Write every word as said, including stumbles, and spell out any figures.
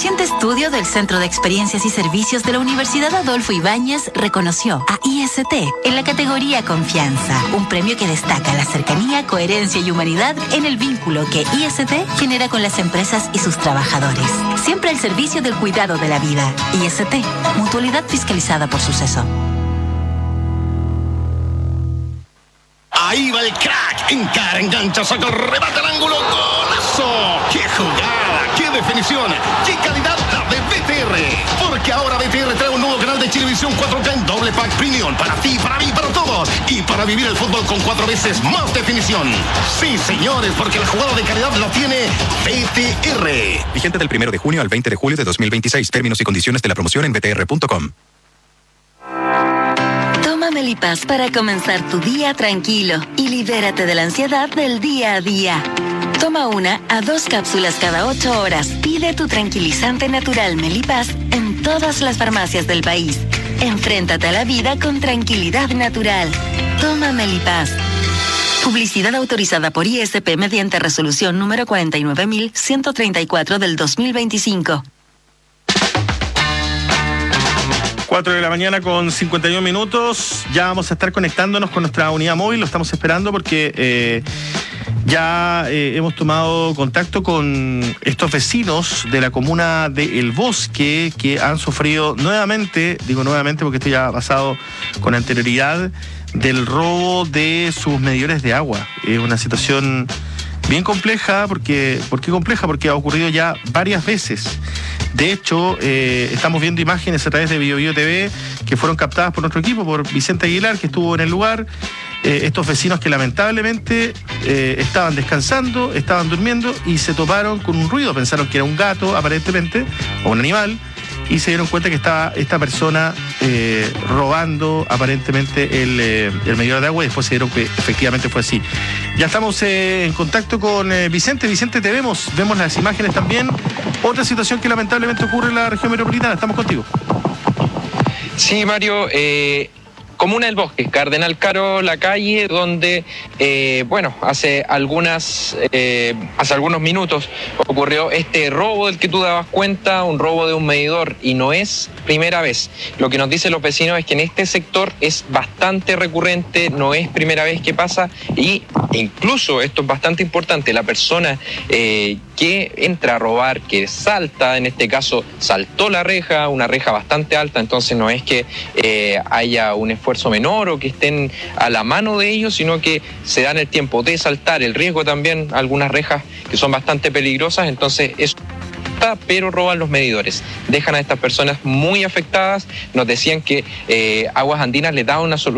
reciente estudio del Centro de Experiencias y Servicios de la Universidad Adolfo Ibáñez reconoció a I S T en la categoría Confianza, un premio que destaca la cercanía, coherencia y humanidad en el vínculo que I S T genera con las empresas y sus trabajadores. Siempre al servicio del cuidado de la vida. I S T, mutualidad fiscalizada por Suceso. Ahí va el crack, encara, engancha, saca, remata al ángulo, golazo. ¡Qué jugada! ¡Qué definición! ¡Qué calidad la de B T R! Porque ahora B T R trae un nuevo canal de Chilevisión cuatro K en doble pack premium para ti, para mí, para todos. Y para vivir el fútbol con cuatro veces más definición. Sí, señores, porque la jugada de calidad la tiene B T R. Vigente del primero de junio al veinte de julio de dos mil veintiséis. Términos y condiciones de la promoción en b t r punto com. Toma Melipaz para comenzar tu día tranquilo y libérate de la ansiedad del día a día. Toma una a dos cápsulas cada ocho horas. Pide tu tranquilizante natural Melipaz en todas las farmacias del país. Enfréntate a la vida con tranquilidad natural. Toma Melipaz. Publicidad autorizada por I S P mediante resolución número cuarenta y nueve mil ciento treinta y cuatro del dos mil veinticinco. cuatro de la mañana con cincuenta y uno minutos. Ya vamos a estar conectándonos con nuestra unidad móvil. Lo estamos esperando porque eh, ya eh, hemos tomado contacto con estos vecinos de la comuna de El Bosque que han sufrido nuevamente, digo nuevamente porque esto ya ha pasado con anterioridad, del robo de sus medidores de agua. Es una situación bien compleja. Porque, ¿Por qué compleja? Porque ha ocurrido ya varias veces. De hecho, eh, estamos viendo imágenes a través de Bio Bio T V que fueron captadas por nuestro equipo, por Vicente Aguilar, que estuvo en el lugar. Eh, estos vecinos que lamentablemente eh, estaban descansando, estaban durmiendo y se toparon con un ruido. Pensaron que era un gato, aparentemente, o un animal, y se dieron cuenta que estaba esta persona eh, robando aparentemente el, eh, el medidor de agua, y después se dieron que efectivamente fue así. Ya estamos eh, en contacto con eh, Vicente. Vicente, te vemos, vemos las imágenes también. Otra situación que lamentablemente ocurre en la región metropolitana. Estamos contigo. Sí, Mario, eh... Comuna del Bosque, Cardenal Caro, la calle donde, eh, bueno, hace algunas, eh, hace algunos minutos ocurrió este robo del que tú dabas cuenta, un robo de un medidor, y no es primera vez. Lo que nos dicen los vecinos es que en este sector es bastante recurrente, no es primera vez que pasa, y incluso, esto es bastante importante, la persona eh, que entra a robar, que salta, en este caso saltó la reja, una reja bastante alta, entonces no es que eh, haya un esfuerzo menor o que estén a la mano de ellos, sino que se dan el tiempo de saltar, el riesgo también, algunas rejas que son bastante peligrosas, entonces eso, pero roban los medidores, dejan a estas personas muy afectadas. Nos decían que eh, Aguas Andinas les da una solución